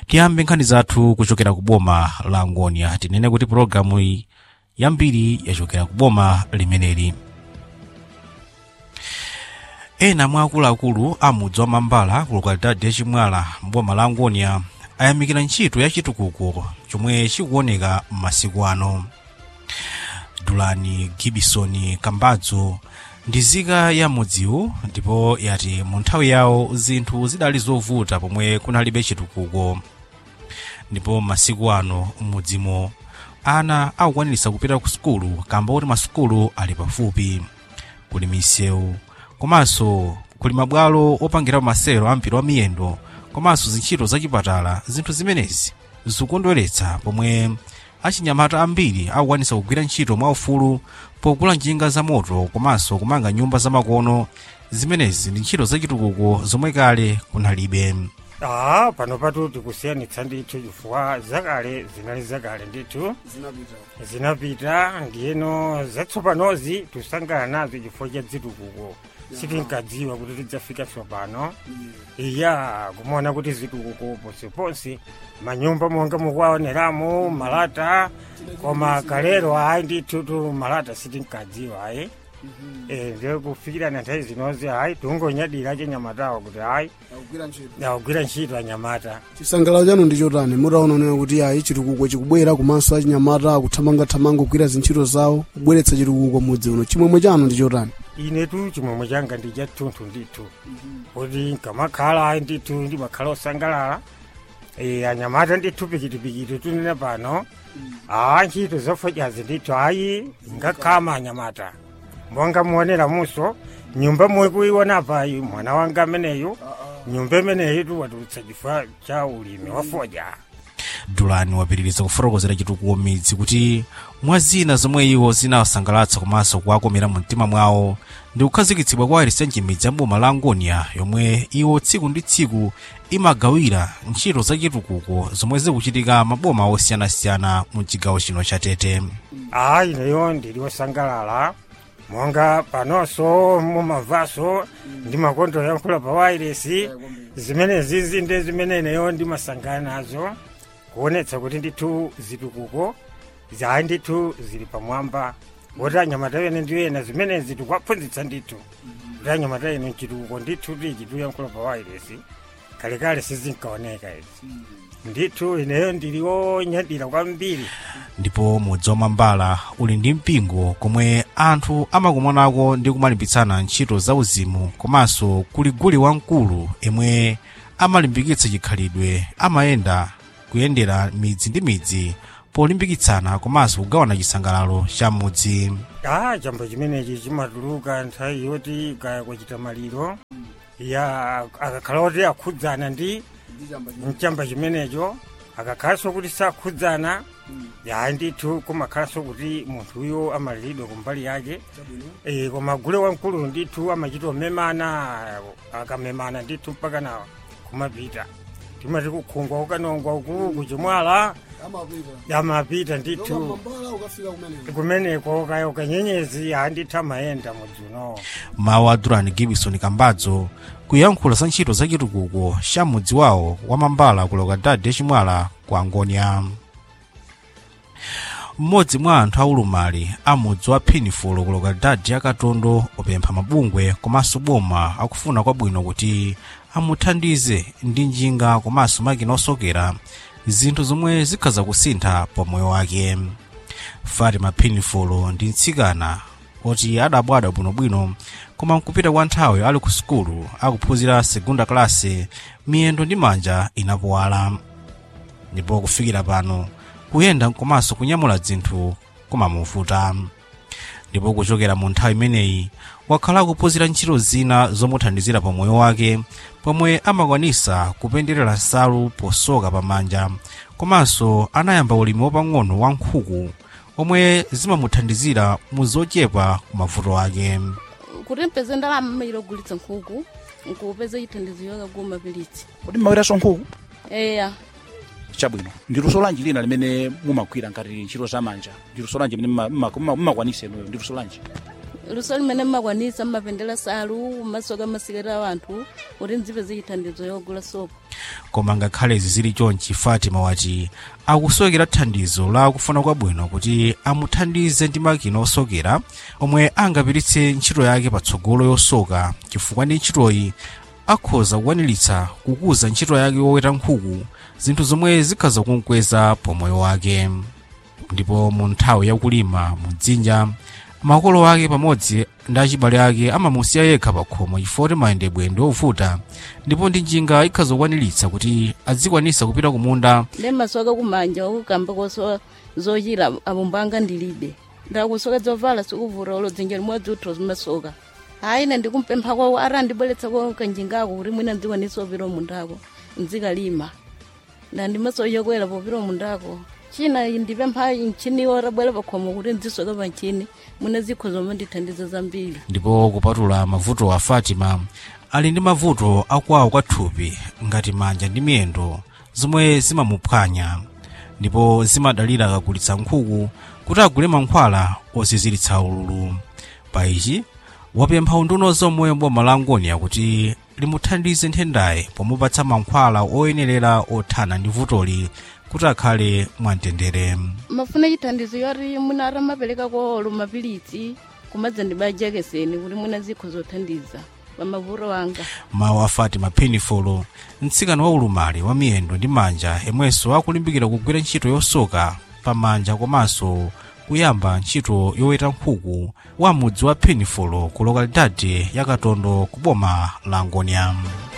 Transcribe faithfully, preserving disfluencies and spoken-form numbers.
Tiyambe nkhani zathu kuchokera ku boma la Angonia. Tinene kuti programu iyi yambiri yachokera ku boma limeneli. Ena mwa akuluakulu a mudzi wa Mambala ku lokalidade ya Chimwala mboma la Angonia ayamikira ntchito ya chitukuko chomwe chikuoneka m'masiku ano. Dulani Gibson Kambadzo ndi nzika ya mudziwu ndipo yati mu nthawi yawo zinthu zidali zovuta pomwe kunalibe chitukuko. Ndipo masiku ano mudzimo ana akukwanirisa kupita ku sukulu kamba kuti masukulu ali pafupi. Kuli misewu komanso kuli mabwalo opangira masewero ampira wa miyendo komanso zintchito zachipatala. Zinthu zimenezi zikukondweretsa pomwe achinyamata ambiri akukwanisa kugwira ntchito mwaufulu pogula njinga za moto komanso kumanga nyumba zamakono. Zimenezi ndi ntchito zachitukuko zomwe kale kunalibe. Ah, pano patu tikusiyanitsa ndithu chifukwa zakale zinali zakale ndithu zinapita zinapita ndiyeno zatsopanozi tusangana nazo chifukwa cha zitukuko. Sitinkadziwa kuti tidzafika tsopano. Iya kumaona kuti zitukuko ponseponse manyumba monga mukuwaoneramo malata koma kalero ayi ndithu tu malata sitinkadziwa ayi. Eh ndio kufikira na nthawi zinozi ayi tungonyadira chinyamatawo kuti ayi akugwira ntchito anyamata. Chisangalalo chanu ndi chotani mutaona kuti ayi chitukuko chikubwera komanso achinyamata akuthamanga-thamanga kugwira zintchito zawo kubweretsa chitukuko mudzi uno, chimwemwe chanu ndi chotani? Ine tu chimwemwe changa ndi chathunthu ndithu kuti nkamakhala ayi ndithu ndimakhala osangalala. Eh anyamata ndithu pikitipikiti tunene pano ah ntchito zofochazi ndithu ayi ngakhama anyamata monga muonera muso nyumba mwe kuiona payi mwana wanga ameneyo nyumba imeneyo tu watulutsa chifukwa cha ulimi wafoja. Dulani wapitiriza kufotokozera chitukuko midzi kuti mwazina zomwe iwo zinawasangalatsa komanso kuwakomera mu mtima mwawo ndi kukhazikitsidwa kwa alisenji midzi ya boma la Angonia yomwe iwo tsiku ndi tsiku imagawira ntchito za chitukuko zomwe zikuchitika maboma osiyanasiyana mu chigawo chino cha Tete. Ah ineyo ndili osangalala monga panonso mumavaso ndi makondo yankhula pa wireless zimene zizi ndi zimene ineyo ndimasangana nazo kuonetsa kuti ndithu zitukuko zayi ndithu zili pamwamba. Kuti anyamata ene ndiyo ena zimene zitukwaphunzitsa ndithu kuti anyamata ene chitukuko ndithu tichitu yankhula pa wireless kalekale sizinkaoneka izi ndithu ineyo ndiliwo nyadira kwambiri. Ndipo mudzi wa Mambala uli ndi mpingo komwe anthu amakumonako ndi kumalimbitsana ntchito za uzimu komanso kuli guli wamkulu emwe amalimbikitsa chikhalidwe amayenda kuyendera midzi ndi midzi polimbikitsana komanso kugawana chisangalalo cha mudzi. Ah chambo chimenechi chimatuluka nthawi yoti kaya kwachita maliro ya akakhala oti akhudzana ndi mchamba chimenecho akakhalanso kuti sakhudzana ya ndithu kumakhalanso kuti munthu uyo amaliridwe kumbali yake. Eh koma gule wamkulu ndithu amachita memana akamemana ndithu mpaka na kumapita timati kukhungwa ukanongwa uku kuchimwala amapita ndithu kumeneko kaya ukanyenyezi andithu amayenda mudzi uno. Mawu a Dulani Gibson Kambadzo kuyankhula za ntchito za chitukuko cha mudzi wawo wa Mambala ku lokalidade ya Chimwala ku Angonia. Mmodzi mwa anthu aulumali a mudzi wa Phinifolo ku lokalidade ya Katondo opempha mabungwe komanso boma akufuna kwabwino kuti amuthandize ndi njinga komanso makina osokera zinthu zomwe zikhaza kusintha pa moyo wake. Fatima Phinifolo ndi mtsikana oti adabwada bwinobwino koma nkupita kwa nthawi ali ku sukulu akuphunzira segunda klase miyendo ndi manja inapowala. Ndipo kufikira pano kuyenda komanso kunyamula zinthu kumamuvuta. Ndipo kuchokera mu nthawi imeneyi wakhala kuphunzira ntchito zina zomuthandizira pa moyo wake pomwe amakwanisa kupenderera nsalu posoka pamanja komanso anayamba ulimi wapang'ono wa nkhuku omwe zimamuthandizira mu zochepa ku mavuto ake. Kuti mpeze ndalama mmairo gulitsa nkhuku nkupeze chithandizo yakagoma pilitsi. Kuti mmawiraso nkhuku? Eya. Chabwino ndiluso lanji lina limene mumagwira ngati ntchito zamanja ndiluso lanji limene mmakwanise ndiluso lanji? luso limene mmakwanisa mmapendera salu masoka masikera wanthu kuti nzipeze chithandizo yogula sopo. Koma ngakhale izi zili chonchi Fatima wati akusokera thandizo la kufuna kwabwino kuti amuthandize ndi makina osokera omwe angapititse ntchito yake patsogolo yosoka, chifukwa ndi ntchitoyi akhoza kukwaniritsa kukuza ntchito yake yoweta nkhuku, zinthu zomwe zikhaza kumkweza pomoyo wake. Ndipo mu nthawi yakulima mudzinja makolo ake pamodzi ndi achibale ake amamusiya yekha pa khomo chifukwa mayendedwe ndi ovuta, ndipo ndi njinga ikhaza kukwaniritsa kuti azikwanisa kupita kumunda. Ndi masoka kumanja okukamba koso zochira abumbanga ndilibe ndakusoka zovala sikuvuta olo dzinja limodzi utho zimasoka. Hayi ine ndikumpempha kwa ara ndibweretsa kwa kanjingako kuti mwina nzikwanisa opita mundako nzikalima na ndimasoya kwera popita mundako. China ndipempha nchini orabwera pakhomo kuti nzisoka panchini mwina zikhoza mandithandiza zambiri. Ndipo kupatula mavuto a Fatima ali ndi mavuto akwawo kwathupi ngati manja ndi miyendo zomwe zimamuphwanya, ndipo zimadalira akagulitsa nkhuku kuti agule mankhwala oziziritsa ululu. Pa ichi wapempha unduna zomwe mboma la Angonia kuti limuthandize nthendayi pomupatsa mankhwala oyenerera othana ndi vutoli kuti akhale mwamtendere. Mafuna chithandizo yoti mwina atamapereka kwa mapilitsi kumadza ndi bajakeseni kuti mwina zikho zothandiza pamavuto anga. Mawu a Fatima Penifolo, mtsikana wa ulumali wa miyendo ndi manja yemwenso akulimbikira kugwira ntchito yosoka pamanja komanso kuyamba ntchito yoweta nkhuku wa mudzi wa Penifolo ku lokalidade ya Katondo ku boma la Angonia.